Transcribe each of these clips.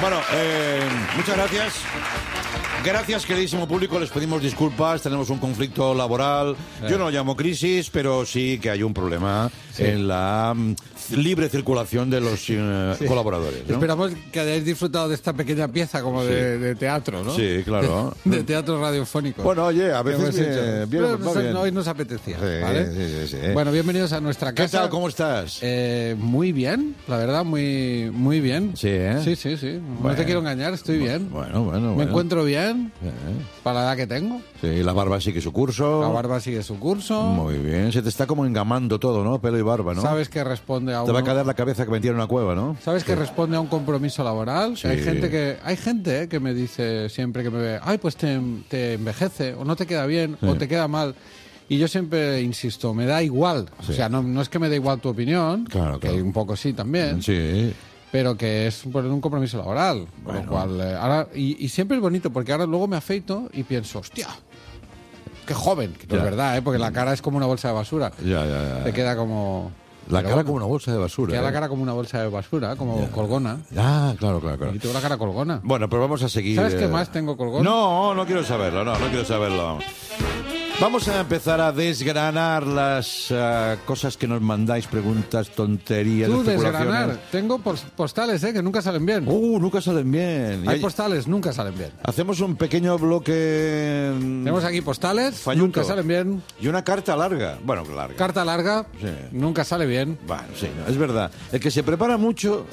Bueno, muchas gracias. Gracias, queridísimo público. Les pedimos disculpas. Tenemos un conflicto laboral. Yo no lo llamo crisis, pero sí que hay un problema en la libre circulación de los colaboradores, ¿no? Esperamos que hayáis disfrutado de esta pequeña pieza como de teatro, ¿no? Sí, claro. De teatro radiofónico. Bueno, oye, a veces bien. Hoy nos apetecía, Sí, ¿vale? sí. Bueno, bienvenidos a nuestra casa. ¿Qué tal? ¿Cómo estás? Muy bien, la verdad, muy bien. Sí, ¿eh? Sí. No Bueno. te quiero engañar, estoy bien. Bueno. Me encuentro bien para la edad que tengo. Sí, la barba sigue su curso. La barba sigue su curso. Muy bien. Se te está como engamando todo, ¿no? Pelo y barba, ¿no? Sabes que responde a Te va a caer la cabeza que metí en una cueva, ¿no? ¿Sabes que responde a un compromiso laboral? Sí. Hay gente que me dice siempre que me ve, ay, pues te envejece, o no te queda bien, o te queda mal. Y yo siempre insisto, me da igual. Sí. O sea, no es que me dé igual tu opinión, Claro. que un poco sí también, Sí. pero que es por un compromiso laboral. Por lo cual, ahora, y siempre es bonito, porque ahora luego me afeito y pienso, hostia, qué joven. Que no es verdad, porque la cara es como una bolsa de basura. Ya. Te queda como... La pero cara bueno, como una bolsa de basura. queda la cara como una bolsa de basura, como colgona. Ah, claro. Y tengo la cara colgona. Bueno, pero vamos a seguir. ¿Sabes qué más tengo colgón? No quiero saberlo, no quiero saberlo. Vamos a empezar a desgranar las cosas que nos mandáis, preguntas, tonterías, Tú especulaciones. desgranar. Tengo postales, que nunca salen bien. Nunca salen bien. Hay postales, nunca salen bien. Hacemos un pequeño bloque. Tenemos aquí postales, Falluto. nunca salen bien. Y una carta larga. Bueno, larga. Carta larga, Sí. nunca sale bien. Bueno, sí, no, es verdad. El que se prepara mucho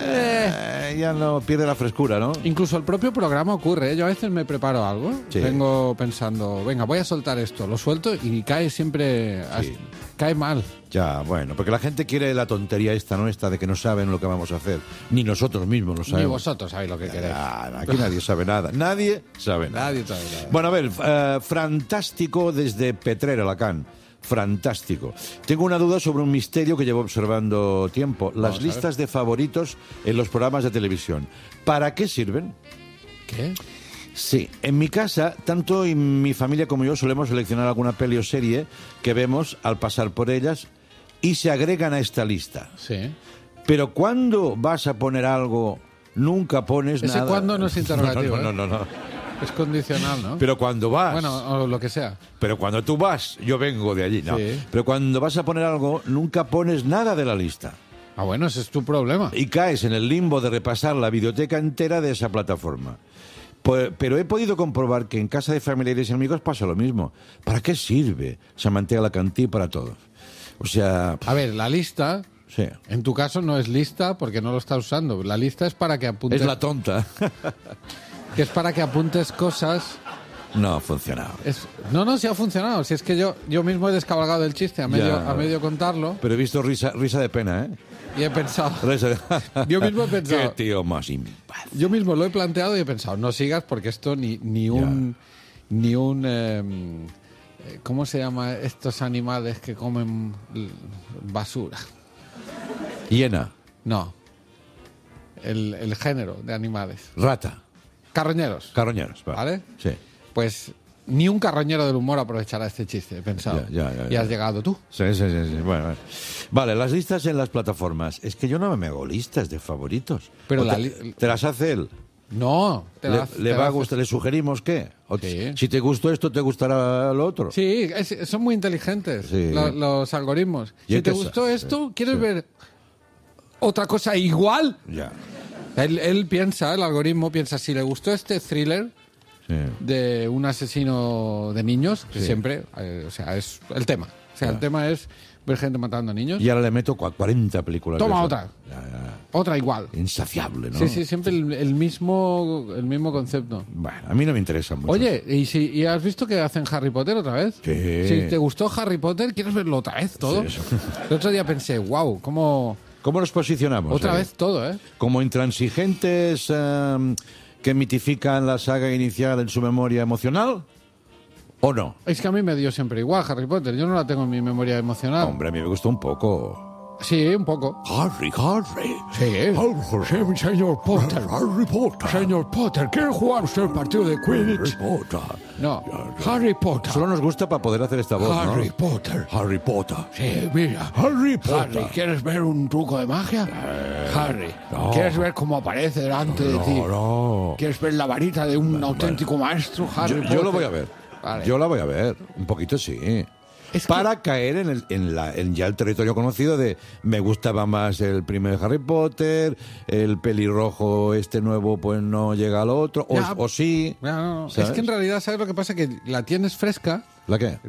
ya no pierde la frescura, ¿no? Incluso el propio programa ocurre, ¿eh? Yo a veces me preparo algo, Sí. vengo pensando, venga, voy a soltar esto, lo suelto y cae siempre, cae mal. Ya, bueno, porque la gente quiere la tontería esta nuestra de que no saben lo que vamos a hacer. Ni nosotros mismos lo Ni sabemos. vosotros sabéis lo que queréis. Aquí nadie sabe nada. Nadie sabe nada. Nadie sabe nada. Bueno, a ver, fantástico desde Petrer, Alacant. Fantástico. Tengo una duda sobre un misterio que llevo observando tiempo. Las listas de favoritos en los programas de televisión. ¿Para qué sirven? ¿Qué? Sí, en mi casa, tanto en mi familia como yo solemos seleccionar alguna peli o serie que vemos al pasar por ellas y se agregan a esta lista. Sí. Pero cuando vas a poner algo, nunca pones Ese nada. cuando no es interrogativo, No. Es condicional, ¿no? Pero cuando vas... Bueno, o lo que sea. Pero cuando tú vas, yo vengo de allí, no. Sí. Pero cuando vas a poner algo, nunca pones nada de la lista. Ah, bueno, ese es tu problema. Y caes en el limbo de repasar la videoteca entera de esa plataforma. Pero he podido comprobar que en casa de familiares y amigos pasa lo mismo. ¿Para qué sirve? Se mantenga la cantí para todos. O sea... A ver, la lista... Sí. En tu caso no es lista porque no lo estás usando. La lista es para que apuntes... Es la tonta. Que es para que apuntes cosas... No ha funcionado. No, sí ha funcionado. Si es que yo mismo he descabalgado el chiste a medio contarlo Pero he visto risa de pena, ¿eh? y he pensado... Risa de... Yo mismo he pensado... Qué tío más imbécil. Yo mismo lo he planteado y he pensado, no sigas porque esto ni un... ¿cómo se llama estos animales que comen basura? Hiena. No. El género de animales. Rata. Carroñeros. Carroñeros. ¿Vale? Sí. Pues ni un carroñero del humor aprovechará este chiste, he pensado. Ya. Y has llegado tú. Sí. Bueno. Vale, las listas en las plataformas. Es que yo no me hago listas de favoritos. Pero ¿O te las hace él? No. ¿Le va a gustar? ¿Le sugerimos qué? Sí. Si te gustó esto, te gustará lo otro. Sí, son muy inteligentes Sí. los algoritmos. ¿Y Si en te qué gustó sí, esto, ¿quieres sí. ver otra cosa igual? Ya. Él piensa, el algoritmo piensa, si le gustó este thriller Sí. de un asesino de niños, que Sí. siempre, o sea, es el tema. O sea, el tema es ver gente matando a niños. Y ahora le meto 40 películas. Toma de eso. otra. Ya. Otra igual. Insaciable, ¿no? Sí, siempre el mismo concepto. Bueno, a mí no me interesa mucho. Oye, ¿y has visto que hacen Harry Potter otra vez? Sí. Si te gustó Harry Potter, ¿quieres verlo otra vez todo? Sí, eso. El otro día pensé, wow, ¿cómo...? ¿Cómo nos posicionamos? Otra vez todo, ¿eh? ¿Como intransigentes que mitifican la saga inicial en su memoria emocional? ¿O no? Es que a mí me dio siempre igual Harry Potter. Yo no la tengo en mi memoria emocional. Hombre, a mí me gustó un poco. Sí, un poco. Harry. Sí, señor Potter. Harry Potter. Señor Potter, ¿quiere jugar usted el partido de Quidditch? Potter. No, Harry Potter. Solo nos gusta para poder hacer esta voz, Harry ¿no? Potter. Harry Potter. Sí, mira. Harry Potter. Harry, ¿quieres ver un truco de magia? Harry, no. ¿quieres ver cómo aparece delante de ti? No. ¿Quieres ver la varita de un auténtico maestro, Harry Potter? Yo lo voy a ver. Vale. Yo la voy a ver. Un poquito sí. Es que- Para caer en ya el territorio conocido de me gustaba más el primer Harry Potter, el pelirrojo este nuevo pues no llega al otro, Ya. o sí. No. Es ¿Sabes? que en realidad, ¿sabes lo que pasa? Que la tienes fresca. ¿La qué?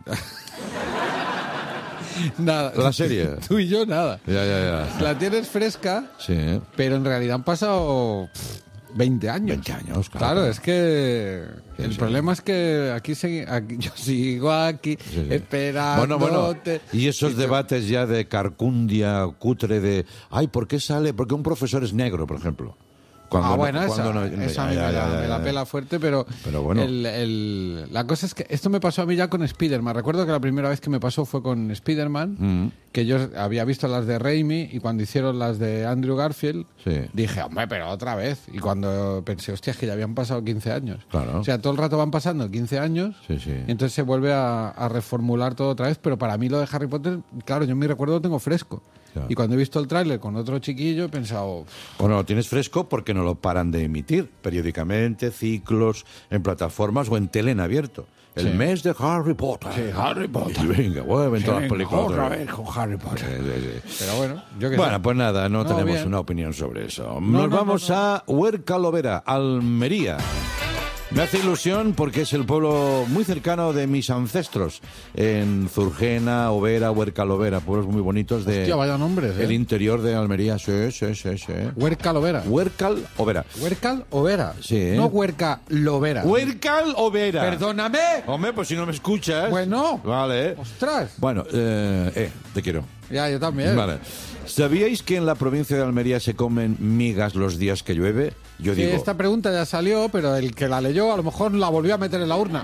Nada. La serie. Tú y yo, nada. Ya. La tienes fresca, Sí. pero en realidad han pasado 20 años. 20 años, Claro, es que Sí, el sí. problema es que aquí yo sigo aquí Sí. esperando. Bueno. Y esos debates ya de carcundia, cutre, de... Ay, ¿por qué sale? Porque un profesor es negro, por ejemplo. Cuando Bueno, esa cuando a mí me la pela fuerte, pero bueno. la cosa es que esto me pasó a mí ya con Spider-Man. Recuerdo que la primera vez que me pasó fue con Spider-Man, que yo había visto las de Raimi y cuando hicieron las de Andrew Garfield, Sí. dije, hombre, pero otra vez. Y cuando pensé, hostia, es que ya habían pasado 15 años. Claro. O sea, todo el rato van pasando 15 años Sí. y entonces se vuelve a reformular todo otra vez, pero para mí lo de Harry Potter, claro, yo en mi recuerdo lo tengo fresco. Claro. Y cuando he visto el tráiler con otro chiquillo he pensado... Bueno, lo tienes fresco porque no lo paran de emitir periódicamente, ciclos, en plataformas o en tele en abierto. El Sí. mes de Harry Potter. Sí, Harry Potter. Y venga, vuelven todas las Venga, películas. otra vez con Harry Potter. Sí. Pero bueno, yo que Bueno, pues nada, no tenemos bien. una opinión sobre eso. Nos vamos a Huerca Lovera, Almería. Me hace ilusión porque es el pueblo muy cercano de mis ancestros, en Zurgena, Overa, Huerca Lovera, pueblos muy bonitos de Hostia, vaya nombres, ¿eh? el interior de Almería. Sí. Huerca Lovera. Huercal Overa. ¿Huercal o Vera? Sí. No Huerca Lovera. Huercal Overa. ¡Perdóname! Hombre, pues si no me escuchas. Bueno. Vale. ¡Ostras! Bueno, te quiero. Ya, yo también. Vale. ¿Sabíais que en la provincia de Almería se comen migas los días que llueve? Yo Sí, digo, esta pregunta ya salió, pero el que la leyó a lo mejor la volvió a meter en la urna.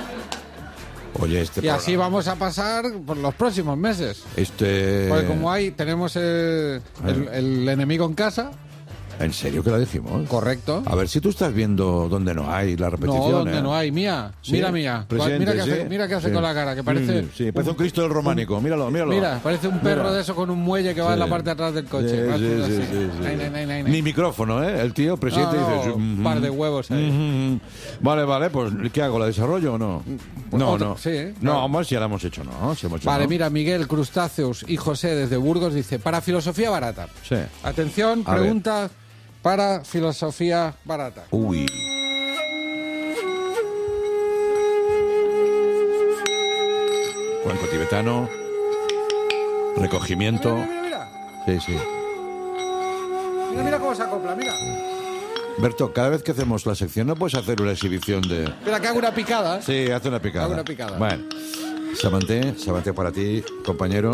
oye, este Y así programa- vamos a pasar por los próximos meses. Este... Porque como tenemos el enemigo en casa, ¿En serio que la dijimos? correcto. A ver si tú estás viendo donde no hay la repetición. No, donde ¿eh? no hay. Mía, Sí, mira mía. presente, Mira qué hace sí. con la cara, que parece... Sí, parece un Cristo del románico. Míralo. Mira, parece un perro Mira. de eso con un muelle que va Sí. en la parte de atrás del coche. Va haciendo así. Ay. Ni micrófono, ¿eh? El tío, presidente, No, dice... un par de huevos ahí. Vale, pues ¿qué hago? ¿La desarrollo o no? No, Otro- no. sí, No, claro. hombre, si ya la hemos hecho, ¿no? Si hemos hecho, Vale, ¿no? mira, Miguel Crustáceos y José desde Burgos dice, para filosofía barata. Sí. Atención, A ver. pregunta para filosofía barata. Uy. Cuenco tibetano. Recogimiento. Mira. Sí. Mira cómo se acopla, mira. Berto, cada vez que hacemos la sección no puedes hacer una exhibición de... Espera, que hago una picada. Sí, hace una picada. Hago una picada. Bueno. Samanté para ti, compañero.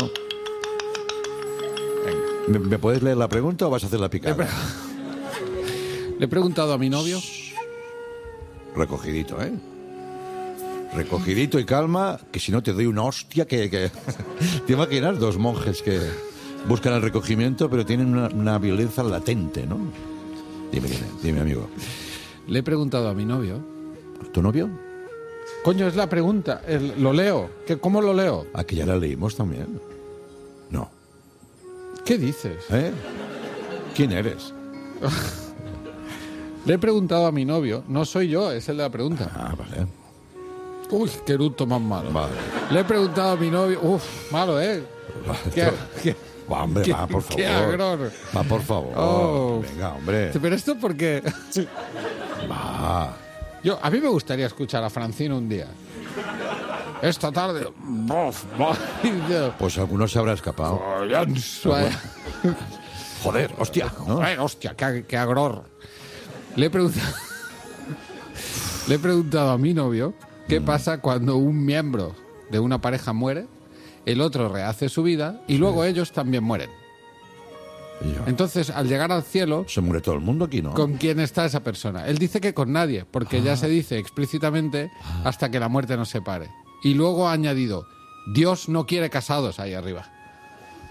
¿Me puedes leer la pregunta o vas a hacer la picada? Le he preguntado a mi novio. Recogidito, ¿eh? Recogidito y calma, que si no te doy una hostia que... ¿Te imaginas dos monjes que buscan el recogimiento pero tienen una violencia latente, ¿no? Dime, amigo. Le he preguntado a mi novio. ¿Tu novio? Coño, es la pregunta. Lo leo. ¿Cómo lo leo? Aquí ya la leímos también. No. ¿Qué dices? ¿Eh? ¿Quién eres? Le he preguntado a mi novio. No soy yo, es el de la pregunta. Ah, vale. Uy, qué eructo más malo. Vale. Le he preguntado a mi novio. Uf, malo, ¿eh? Va, hombre, qué- va, por favor. qué agror. Va, por favor. Oh. Venga, hombre. Pero esto porque... Va. A mí me gustaría escuchar a Francino un día. Esta tarde... Pues alguno se habrá escapado. Joder, hostia. ¿no? Joder, hostia, qué agror. Le he preguntado a mi novio qué pasa cuando un miembro de una pareja muere, el otro rehace su vida y luego ellos también mueren. Y yo, Entonces, al llegar al cielo, se muere todo el mundo aquí, ¿no? ¿con quién está esa persona? Él dice que con nadie, porque ya se dice explícitamente hasta que la muerte nos separe. Y luego ha añadido, Dios no quiere casados ahí arriba.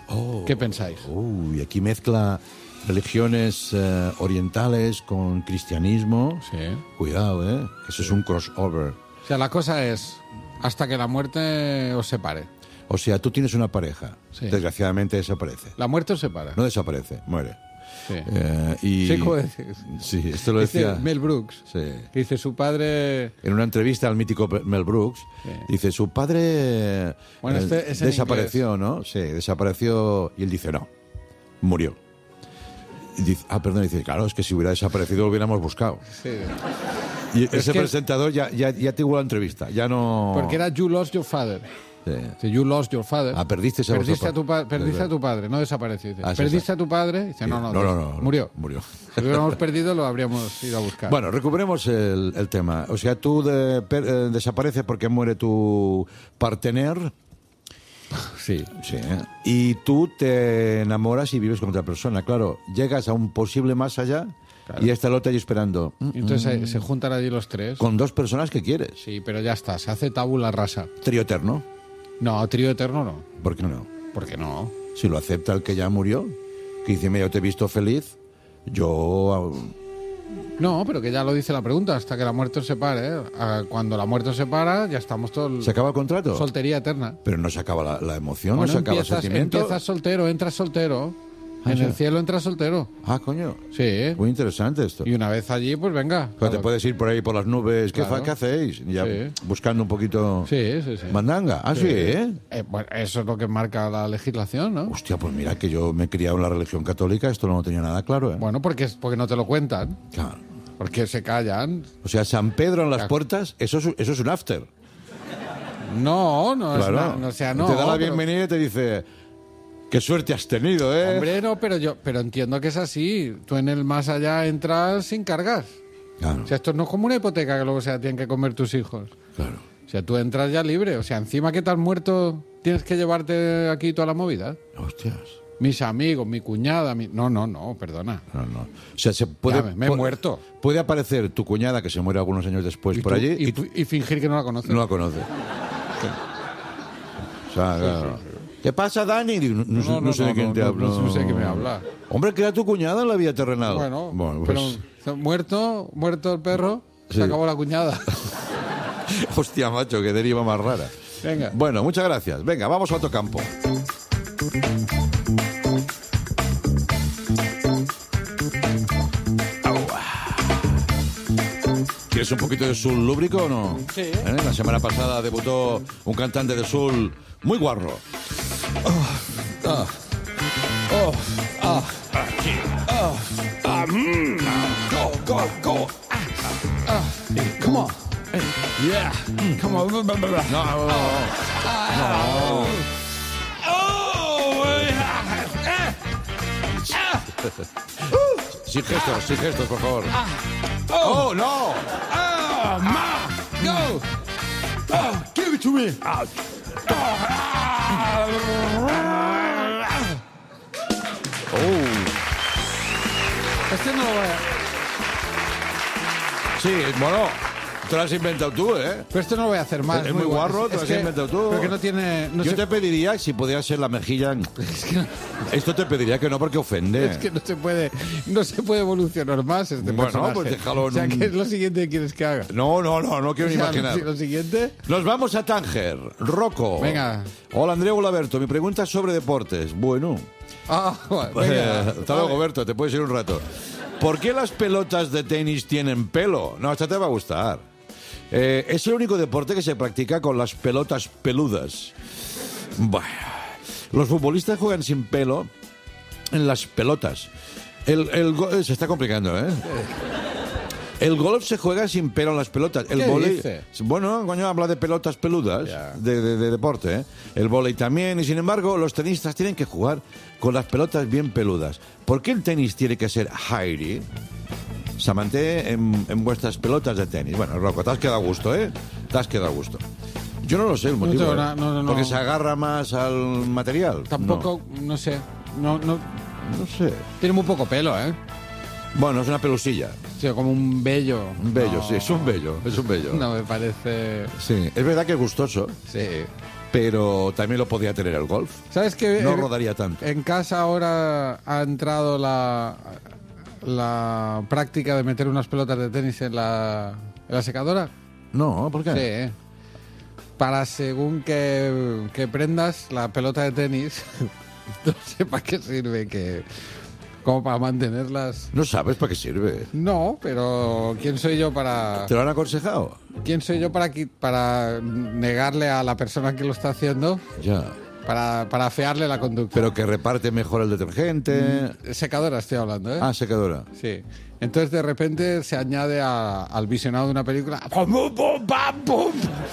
¿Qué pensáis? Uy, aquí mezcla religiones orientales con cristianismo. Sí. Cuidado, ¿eh? Eso es un crossover. O sea, la cosa es hasta que la muerte os separe. O sea, tú tienes una pareja. Sí. Desgraciadamente desaparece. La muerte os separa. No desaparece, muere. Sí. Y... Sí, ¿cómo decís? Sí, esto lo Dice decía... Mel Brooks. Sí. Que dice su padre... En una entrevista al mítico Mel Brooks, Sí. dice, su padre Bueno, este es en desapareció, ¿no? Sí, desapareció y él dice, no, murió. Y dice, perdón, dice, claro, es que si hubiera desaparecido lo hubiéramos buscado. Sí. Y Es ese que- presentador ya tuvo la entrevista, ya no... Porque era You Lost Your Father. Sí. Dice, You Lost Your Father. Perdiste a Perdiste vuestro a tu padre, no desapareció. Dice, Sí, perdiste sí. a tu padre. Dice, no, Murió. Si lo hubiéramos perdido, lo habríamos ido a buscar. Bueno, recuperemos el tema. O sea, tú desapareces porque muere tu partener. sí. Sí. Y tú te enamoras y vives con otra persona. Claro, llegas a un posible más allá y está el otro ahí esperando. Y entonces se juntan allí los tres. Con dos personas que quieres. Sí, pero ya está, se hace tabula rasa. Trío eterno. No, trío eterno no. ¿Por qué no? ¿Por qué no? Si lo acepta el que ya murió, que dice, mira, yo te he visto feliz, yo... No, pero que ya lo dice la pregunta, hasta que la muerte os separe. ¿eh? Cuando la muerte os separa, ya estamos todos... ¿Se acaba el contrato? Soltería eterna. Pero no se acaba la emoción, Bueno, no se acaba el sentimiento. empiezas soltero, entras soltero. En sí. el cielo entras soltero. Coño. Sí. Muy interesante esto. Y una vez allí, pues venga. Pero te puedes ir por ahí por las nubes. Claro. ¿Qué hacéis? Ya Sí. buscando un poquito... Sí. Mandanga. Sí, ¿eh? Bueno, eso es lo que marca la legislación, ¿no? Hostia, pues mira que yo me he criado en la religión católica, esto no lo tenía nada claro, ¿eh? Bueno, porque no te lo cuentan. Claro. Porque se callan. O sea, San Pedro en las Claro. puertas, eso es un after. No, Claro. o sea, no. Te da la pero- bienvenida y te dice, qué suerte has tenido, ¿eh? Hombre, no, pero entiendo que es así. Tú en el más allá entras sin cargas. Claro, O sea, esto no es como una hipoteca que luego se la tienen que comer tus hijos. claro. O sea, tú entras ya libre. O sea, encima que te has muerto, tienes que llevarte aquí toda la movida. Hostias. Mis amigos, mi cuñada, No, perdona. No. O sea, se puede... Ya, me he muerto. Puede aparecer tu cuñada, que se muere algunos años después, Y por tú- allí, y, y tú y fingir que no la conoces. no la conoces. O sea, claro. ¿Qué pasa, Dani? Y digo, no sé de quién te hablo. No sé de qué me habla. Hombre, que era tu cuñada en la vida terrenal. Bueno, pues... pero muerto el perro, Sí. se acabó la cuñada. Hostia, macho, qué deriva más rara. Venga. Bueno, muchas gracias. Venga, vamos a otro campo. ¿Quieres un poquito de soul lúbrico o no? Sí. La semana pasada debutó un cantante de soul muy guarro. Go. Come on. Yeah. Come on. No. Sin gestos, por favor. ¡Oh, no! Go. Give it to me. Este no lo voy a... Sí, bueno, te lo has inventado tú, ¿eh? Pero esto no lo voy a hacer más. Es muy guarro, te lo has inventado tú. Pero que no tiene... No Yo se- te pediría, si podía ser la mejilla... Esto te pediría que no, porque ofende. Es que no se puede evolucionar más este Bueno, personaje. pues déjalo en O sea, un- ¿qué es lo siguiente que quieres que haga? No quiero ni O sea, imaginar. Lo siguiente... Nos vamos a Tánger. Rocco. Venga. Hola, Andrea Olaberto. Mi pregunta es sobre deportes. Bueno. Venga. Hasta luego, Berto. Te puedes ir un rato. ¿Por qué las pelotas de tenis tienen pelo? No, esta te va a gustar. Es el único deporte que se practica con las pelotas peludas. Bueno, los futbolistas juegan sin pelo en las pelotas. Se está complicando, ¿eh? El golf se juega sin pelo en las pelotas. El ¿Qué vóley, dice? bueno, coño, habla de pelotas peludas, Ya. de deporte, ¿eh? El vóley también, y sin embargo, los tenistas tienen que jugar con las pelotas bien peludas. ¿Por qué el tenis tiene que ser hairy? Samante en vuestras pelotas de tenis. Bueno, Rocco, te has quedado a gusto, ¿eh? Te has quedado a gusto. Yo no lo sé el motivo. tengo ¿eh? nada, no. Porque se agarra más al material. Tampoco, no sé. No, No sé. tiene muy poco pelo, ¿eh? Bueno, es una pelusilla. O sea, como un vello. Un vello, No. sí, es un vello. No me parece... Sí, es verdad que es gustoso. Sí. pero también lo podía tener el golf. ¿Sabes qué? No rodaría tanto. En casa ahora ha entrado la práctica de meter unas pelotas de tenis en la secadora. No, ¿por qué? Sí. Para según que prendas la pelota de tenis, no sé para qué sirve, como para mantenerlas. No sabes para qué sirve. No, pero ¿quién soy yo para...? ¿Te lo han aconsejado? ¿Quién soy yo para negarle a la persona que lo está haciendo? Ya. Para afearle la conducta. Pero que reparte mejor el detergente. Secadora estoy hablando, ¿eh? Ah, secadora. Sí. Entonces de repente se añade al visionado de una película. ¡Pum, pum, pum, pam, pum!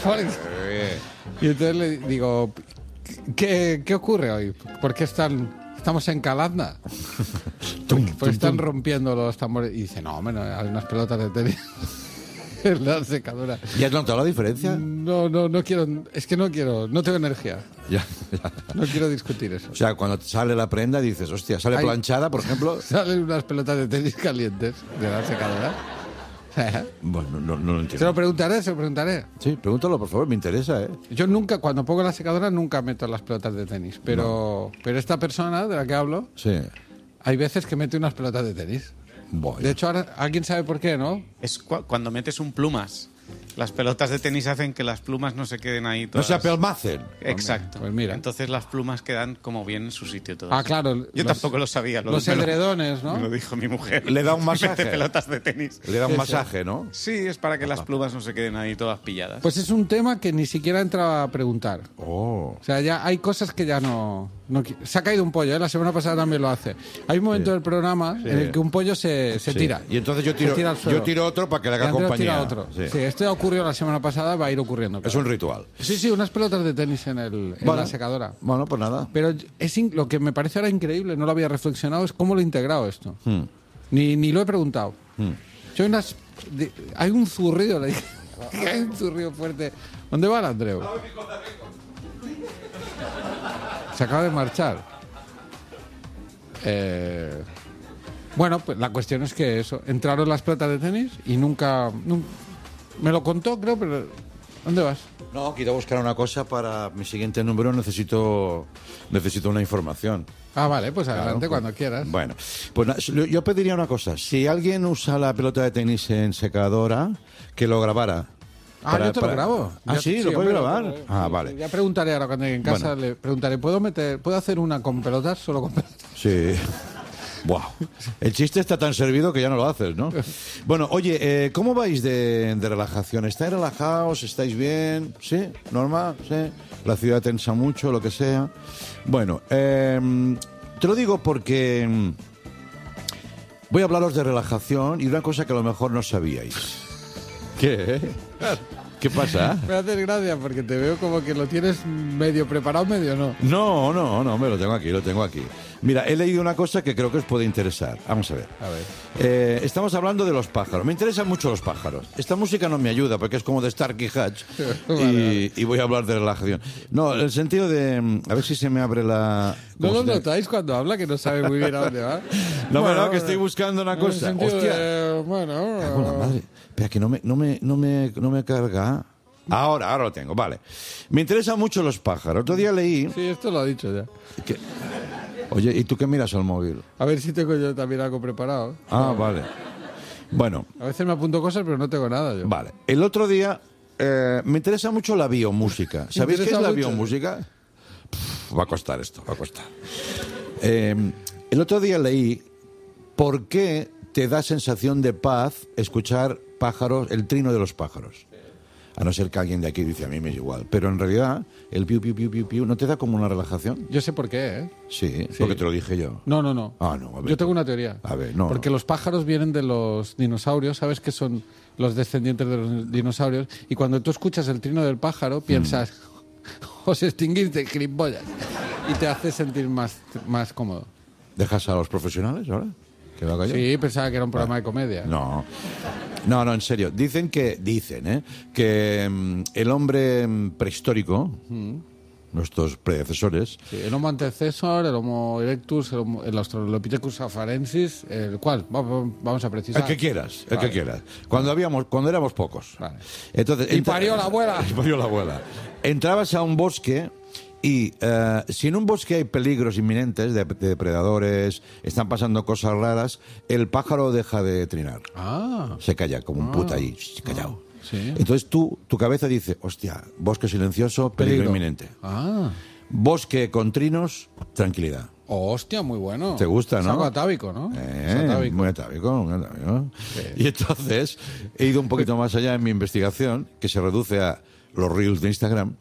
Y entonces le digo, ¿qué ocurre hoy? ¿Por qué estamos en Calanda? Pues están rompiendo los tambores. Y dice, no, hombre, hay unas pelotas de tenis en la secadora. ¿Y has notado la diferencia? No quiero, es que no tengo energía. Ya. No quiero discutir eso. O sea, cuando sale la prenda dices, hostia, sale planchada, por ejemplo. Salen unas pelotas de tenis calientes de la secadora. Bueno, no lo entiendo. Se lo preguntaré. Sí, pregúntalo, por favor, me interesa, ¿eh? Yo nunca, cuando pongo la secadora, nunca meto las pelotas de tenis. Pero esta persona de la que hablo, sí, hay veces que mete unas pelotas de tenis. Voy. De hecho, ahora alguien sabe por qué, ¿no? Es cuando metes un plumas. Las pelotas de tenis hacen que las plumas no se queden ahí No todas. se apelmacen. Exacto. Pues mira. Entonces las plumas quedan como bien en su sitio todas. Claro. Yo tampoco lo sabía. Los edredones, ¿no? Me lo dijo mi mujer. Le da un masaje. Mete pelotas de tenis. Le da un masaje, ¿no? Sí, es para que las plumas no se queden ahí todas pilladas. Pues es un tema que ni siquiera entra a preguntar. Oh. O sea, ya hay cosas que ya no se ha caído un pollo, ¿eh? La semana pasada también lo hace. Hay un momento del programa en el que un pollo se tira. Y entonces Se tira al suelo. yo tiro otro para que le haga Y Andreu compañía. tira otro. Sí. Sí, esto ya ocurrió la semana pasada, va a ir ocurriendo. Es claro. un ritual. Sí, unas pelotas de tenis en la secadora. Bueno, pues nada. Pero lo que me parece ahora increíble, no lo había reflexionado, es cómo lo he integrado esto. Ni lo he preguntado. Hay un zurrido, le dije. Hay un zurrido fuerte. ¿Dónde va el Andreu? Se acaba de marchar. Bueno, pues la cuestión es que eso, entraron las pelotas de tenis y nunca me lo contó, creo, pero ¿dónde vas? No, quiero buscar una cosa para mi siguiente número. Necesito una información. Vale, pues adelante, Claro, cuando quieras. Bueno, pues yo pediría una cosa. Si alguien usa la pelota de tenis en secadora, que lo grabara. Yo te lo grabo. Sí, ¿lo puedes hombre, grabar? Vale. Ya preguntaré ahora cuando llegue en casa, le preguntaré, ¿puedo hacer una con pelotas? Solo con pelotas. Sí. Wow. El chiste está tan servido que ya no lo haces, ¿no? Bueno, oye, ¿cómo vais de relajación? ¿Estáis relajados? ¿Estáis bien? ¿Sí? ¿Normal? ¿Sí? La ciudad tensa mucho, lo que sea. Bueno, te lo digo porque voy a hablaros de relajación y de una cosa que a lo mejor no sabíais. ¿Qué? ¿Qué pasa? Me haces gracia porque te veo como que lo tienes medio preparado, medio no. No, me lo tengo aquí. Mira, he leído una cosa que creo que os puede interesar. Vamos a ver. Estamos hablando de los pájaros. Me interesan mucho los pájaros. Esta música no me ayuda porque es como de Starkey Hatch. Y voy a hablar de relajación. No, el sentido de... A ver si se me abre la... ¿No lo notáis cuando habla que no sabe muy bien a dónde va? No, que estoy buscando una cosa. Hostia. Bueno, La madre. Espera, que no me carga. Ahora lo tengo, vale. Me interesan mucho los pájaros. Otro día leí... Sí, esto lo ha dicho ya. Oye, ¿y tú qué miras al móvil? A ver si tengo yo también algo preparado. Vale. Bueno. A veces me apunto cosas, pero no tengo nada yo. Vale. El otro día me interesa mucho la biomúsica. ¿Sabéis qué es la biomúsica? Va a costar esto, va a costar. El otro día leí por qué te da sensación de paz escuchar pájaros, el trino de los pájaros. A no ser que alguien de aquí dice, a mí me es igual. Pero en realidad, el piu, piu, piu, piu, piu, ¿no te da como una relajación? Yo sé por qué, ¿eh? Sí, porque te lo dije yo. No. Ah, no, a ver. Yo tengo una teoría. A ver, no. Porque los pájaros vienen de los dinosaurios, ¿sabes que son los descendientes de los dinosaurios? Y cuando tú escuchas el trino del pájaro, piensas, os extinguiste, gilipollas. Y te hace sentir más cómodo. ¿Dejas a los profesionales ahora? ¿Que lo haga yo? Sí, pensaba que era un programa de comedia. No, en serio. Dicen que el hombre prehistórico nuestros predecesores. Sí, el Homo antecesor, el Homo erectus, el Australopithecus afarensis, el cual vamos a precisar. El que quieras, el Vale. que quieras. Cuando éramos pocos. Vale. Entonces, Y parió la abuela. Y parió la abuela. Entrabas a un bosque y si en un bosque hay peligros inminentes de depredadores, están pasando cosas raras, el pájaro deja de trinar. Ah, Se calla como un puta ahí, callado. sí. Entonces tu cabeza dice, hostia, bosque silencioso, peligro inminente. Ah. Bosque con trinos, tranquilidad. Oh, hostia, muy bueno. Te gusta, Es ¿no? algo atávico, ¿no? Es atávico. Muy atávico. Y entonces he ido un poquito más allá en mi investigación, que se reduce a los reels de Instagram,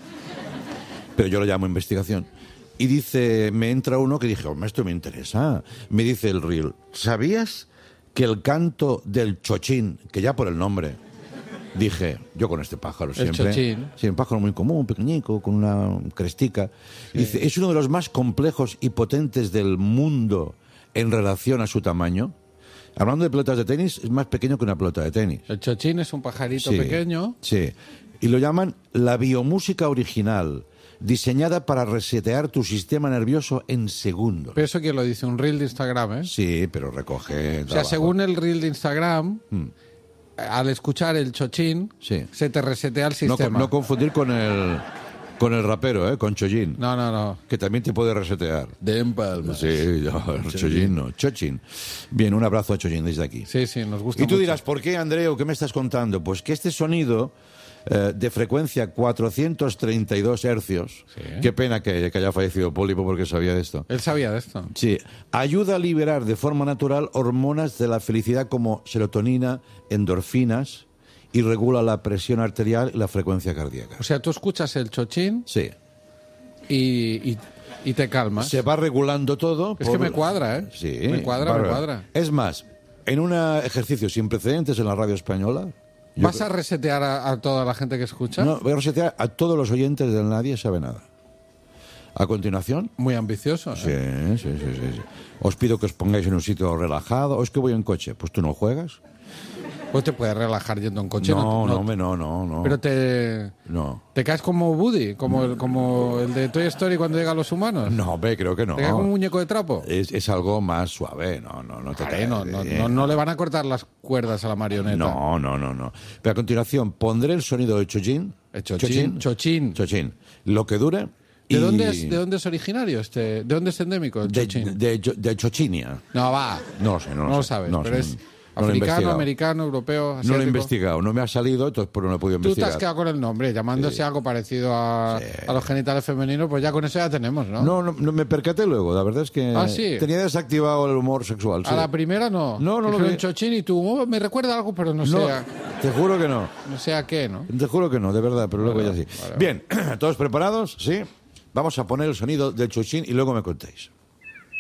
pero yo lo llamo investigación. Y dice, me entra uno que dije, hombre, esto me interesa. Me dice el reel, ¿sabías que el canto del chochín, que ya por el nombre, dije, yo con este pájaro El siempre... chochín. Sí, un pájaro muy común, pequeñico, con una crestica. Dice, es uno de los más complejos y potentes del mundo en relación a su tamaño. Hablando de pelotas de tenis, es más pequeño que una pelota de tenis. El chochín es un pajarito Sí, pequeño. Sí. Y lo llaman la biomúsica original, diseñada para resetear tu sistema nervioso en segundos. Pero eso quién lo dice, un reel de Instagram, ¿eh? Sí, pero recoge... O sea, según el reel de Instagram, al escuchar el chochín, Sí. se te resetea el No, sistema. no confundir con el rapero, con Chojin, No. que también te puede resetear. De empalmas. Sí, Chojin no, Chojin. Bien, un abrazo a Chojin desde aquí. Sí, nos gusta Y tú mucho. dirás, ¿por qué, Andreu? ¿Qué me estás contando? Pues que este sonido de frecuencia 432 hercios, Sí. qué pena que haya fallecido Pólipo porque sabía de esto. Él sabía de esto. Sí, ayuda a liberar de forma natural hormonas de la felicidad como serotonina, endorfinas y regula la presión arterial y la frecuencia cardíaca. O sea, tú escuchas el chochín Sí. y te calmas. Se va regulando todo. Es que me cuadra, ¿eh? Sí. Me cuadra. Es más, en un ejercicio sin precedentes en la radio española... ¿Vas a resetear a toda la gente que escucha? No, voy a resetear a todos los oyentes del Nadie Sabe Nada. A continuación... Muy ambicioso, ¿eh? Sí. Os pido que os pongáis en un sitio relajado. O es que voy en coche. Pues tú no juegas. Pues te puedes relajar yendo en coche. No. Pero te caes como Woody, como el de Toy Story cuando llegan los humanos. No, ve, creo que no. ¿Te caes como un muñeco de trapo? Es algo más suave. No te Vale, caes. no le van a cortar las cuerdas a la marioneta. No. Pero a continuación pondré el sonido de Chojin. El chochín. Chochín. Lo que dure. ¿De dónde es originario este? ¿De dónde es endémico el chochín? De Chochinia. No, va. No lo sé, no No lo sabes, pero es no lo he africano, investigado. americano, europeo, asiático. No lo he investigado, no me ha salido, entonces por no lo he podido Tú te investigar. has quedado con el nombre, llamándose algo parecido a los genitales femeninos, pues ya con eso ya tenemos, ¿no? No, me percaté luego, la verdad es que Ah, ¿sí? tenía desactivado el humor sexual. Sí. A la primera no. No lo Dijeron vi. chochín y tú, me recuerda algo, pero no No, sé te juro que no. a qué, ¿no? Te juro que no, de verdad, pero luego ya sí. vale. Bien, ¿todos preparados? Sí. Vamos a poner el sonido del Chochín y luego me contéis.